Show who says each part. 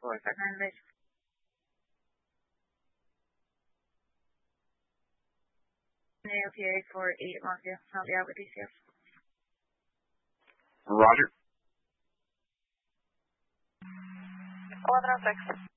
Speaker 1: for Fernandez. AOPA for 8 Montreal. I'll be out with DCF.
Speaker 2: Roger.
Speaker 3: 1106.